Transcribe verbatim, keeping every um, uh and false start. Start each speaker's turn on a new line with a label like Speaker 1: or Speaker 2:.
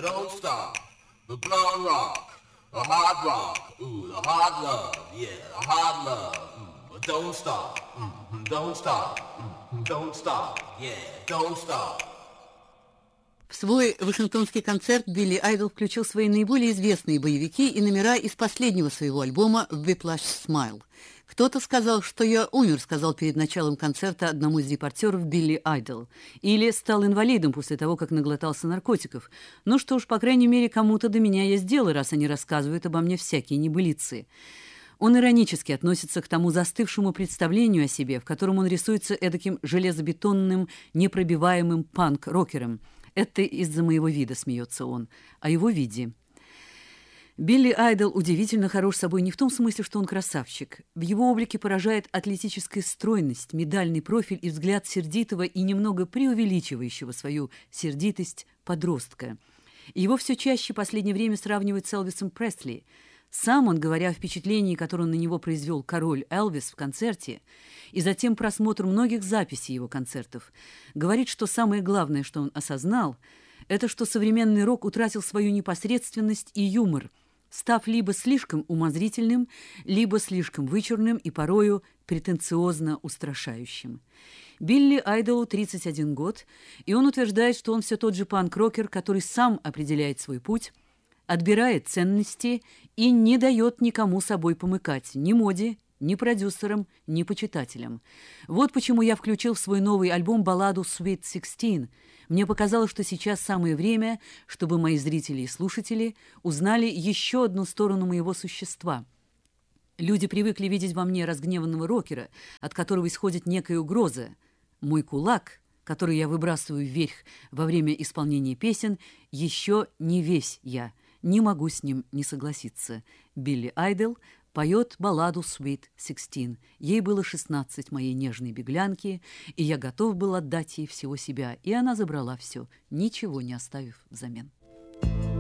Speaker 1: uh, don't stop. The blonde rock, the hard rock, ooh, the hard love, yeah, the hard love, ooh, don't stop, mm, don't stop, mm, don't stop, yeah, don't stop.
Speaker 2: В свой вашингтонский концерт Билли Айдол включил свои наиболее известные боевики и номера из последнего своего альбома «Whiplash Smile». «Кто-то сказал, что я умер», — сказал перед началом концерта одному из репортеров Билли Айдол. Или стал инвалидом после того, как наглотался наркотиков. Ну что ж, по крайней мере, кому-то до меня есть дело, раз они рассказывают обо мне всякие небылицы. Он иронически относится к тому застывшему представлению о себе, в котором он рисуется эдаким железобетонным, непробиваемым панк-рокером. «Это из-за моего вида», — смеется он, — «о его виде». Билли Айдол удивительно хорош собой не в том смысле, что он красавчик. В его облике поражает атлетическая стройность, медальный профиль и взгляд сердитого и немного преувеличивающего свою сердитость подростка. Его все чаще в последнее время сравнивают с Элвисом Пресли. Сам он, говоря о впечатлении, которое на него произвел король Элвис в концерте, и затем просмотр многих записей его концертов, говорит, что самое главное, что он осознал, это что современный рок утратил свою непосредственность и юмор, став либо слишком умозрительным, либо слишком вычурным и порою претенциозно устрашающим. Билли Айдолу тридцать один год, и он утверждает, что он все тот же панк-рокер, который сам определяет свой путь, отбирает ценности и не дает никому собой помыкать, ни моде, ни продюсерам, ни почитателям. Вот почему я включил в свой новый альбом балладу «Sweet Sixteen». Мне показалось, что сейчас самое время, чтобы мои зрители и слушатели узнали еще одну сторону моего существа. Люди привыкли видеть во мне разгневанного рокера, от которого исходит некая угроза. Мой кулак, который я выбрасываю вверх во время исполнения песен, еще не весь я. Не могу с ним не согласиться. Билли Айдол поет балладу «Sweet Sixteen». Ей было шестнадцать, моей нежной беглянки, и я готов был отдать ей всего себя, и она забрала все, ничего не оставив взамен.